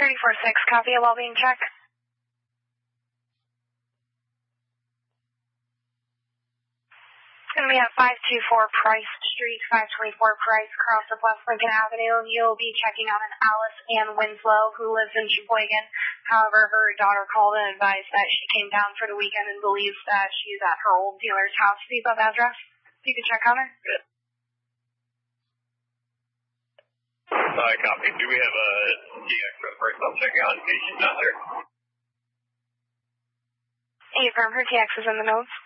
346, copy a well-being check. And we have 524 Price Street, 524 Price, across of West Lincoln Avenue. You'll be checking on an Alice Ann Winslow who lives in Sheboygan. However, her daughter called and advised that she came down for the weekend and believes that she's at her old dealer's house. Do you have that address? You can check on her? Good. Copy. Do we have a TX for the person I'm checking on in case she's not there? Affirm, her TX is in the notes.